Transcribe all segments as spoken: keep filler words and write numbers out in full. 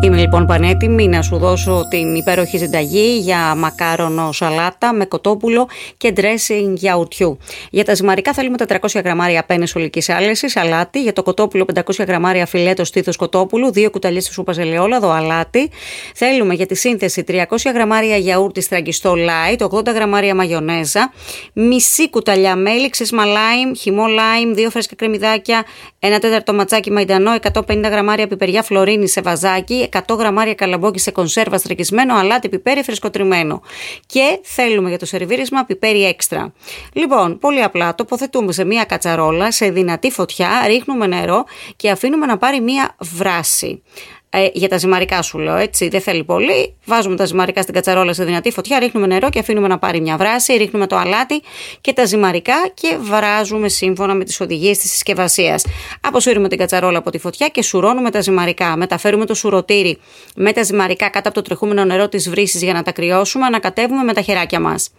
Είμαι λοιπόν πανέτοιμη να σου δώσω την υπέροχη συνταγή για μακάρονο σαλάτα με κοτόπουλο και ντρέσινγκ γιαουρτιού. Για τα ζυμαρικά θέλουμε τετρακόσια γραμμάρια πένες ολικής άλεσης, αλάτι. Για το κοτόπουλο πεντακόσια γραμμάρια φιλέτο στήθος κοτόπουλου, δύο κουταλιές σούπας ελαιόλαδο, αλάτι. Θέλουμε για τη σύνθεση τριακόσια γραμμάρια γιαούρτι στραγγιστό light, ογδόντα γραμμάρια μαγιονέζα, μισή κουταλιά μέλι, ξέσμα λάιμ, χυμό λάιμ, δύο φρέσκα κρεμμυδάκια, ένα τέταρτο ματσάκι μαϊντανό, εκατόν πενήντα γραμμάρια πιπεριά φλωρίνη σε βαζάκι, εκατό γραμμάρια καλαμπόκι σε κονσέρβα στραγγισμένο, αλάτι, πιπέρι φρεσκοτριμμένο. Και θέλουμε για το σερβίρισμα πιπέρι έξτρα. Λοιπόν, πολύ απλά τοποθετούμε σε μία κατσαρόλα σε δυνατή φωτιά, ρίχνουμε νερό και αφήνουμε να πάρει μία βράση. Ε, για τα ζυμαρικά σου λέω, έτσι, δεν θέλει πολύ. Βάζουμε τα ζυμαρικά στην κατσαρόλα σε δυνατή φωτιά, ρίχνουμε νερό και αφήνουμε να πάρει μια βράση. Ρίχνουμε το αλάτι και τα ζυμαρικά και βράζουμε σύμφωνα με τις οδηγίες της συσκευασίας. Αποσύρουμε την κατσαρόλα από τη φωτιά και σουρώνουμε τα ζυμαρικά. Μεταφέρουμε το σουρωτήρι με τα ζυμαρικά κάτω από το τρεχούμενο νερό της βρύσης για να τα κρυώσουμε. Ανακατεύουμε με τα χεράκια μας.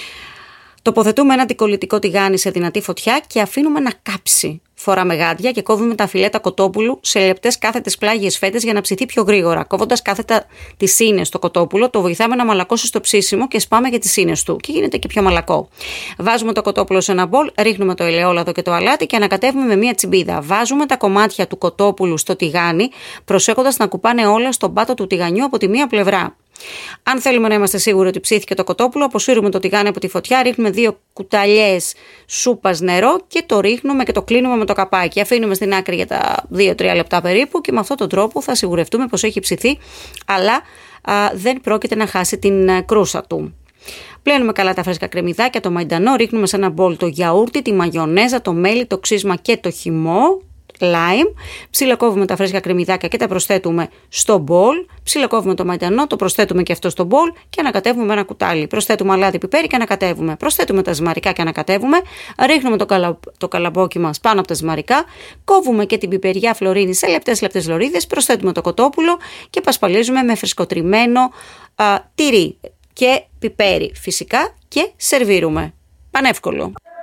Τοποθετούμε ένα αντικολλητικό τηγάνι σε δυνατή φωτιά και αφήνουμε να κάψει. Φοράμε γάντια και κόβουμε τα φιλέτα κοτόπουλου σε λεπτές κάθετες πλάγιες φέτες για να ψηθεί πιο γρήγορα. Κόβοντας κάθετα τις σύνες στο κοτόπουλο, το βοηθάμε να μαλακώσει στο ψήσιμο και σπάμε και τις σύνες του και γίνεται και πιο μαλακό. Βάζουμε το κοτόπουλο σε ένα μπολ, ρίχνουμε το ελαιόλαδο και το αλάτι και ανακατεύουμε με μία τσιμπίδα. Βάζουμε τα κομμάτια του κοτόπουλου στο τηγάνι, προσέχοντας να κουπάνε όλα στον πάτο του τηγανιού από τη μία πλευρά. Αν θέλουμε να είμαστε σίγουροι ότι ψήθηκε το κοτόπουλο, αποσύρουμε το τηγάνι από τη φωτιά, ρίχνουμε δύο κουταλιές σούπας νερό και το ρίχνουμε και το κλείνουμε με το καπάκι. Αφήνουμε στην άκρη για τα δύο τρία λεπτά περίπου και με αυτόν τον τρόπο θα σιγουρευτούμε πως έχει ψηθεί, αλλά α, δεν πρόκειται να χάσει την α, κρούσα του. Πλένουμε καλά τα φρέσκα κρεμμυδάκια, το μαϊντανό, ρίχνουμε σε ένα μπολ το γιαούρτι, τη μαγιονέζα, το μέλι, το ξύσμα και το χυμό. Lime, ψιλοκόβουμε τα φρέσκα κρεμμυδάκια και τα προσθέτουμε στο μπολ, ψιλοκόβουμε το μαϊντανό, το προσθέτουμε και αυτό στο μπολ και ανακατεύουμε με ένα κουτάλι. Προσθέτουμε αλάτι, πιπέρι και ανακατεύουμε. Προσθέτουμε τα ζυμαρικά και ανακατεύουμε. Ρίχνουμε το, καλα... το καλαμπόκι μας πάνω από τα ζυμαρικά. Κόβουμε και την πιπεριά φλωρίνη σε λεπτές λεπτές λωρίδες. Προσθέτουμε το κοτόπουλο και πασπαλίζουμε με φρεσκοτριμμένο α, τυρί και πιπέρι φυσικά και σερβίρουμε. Πανεύκολο.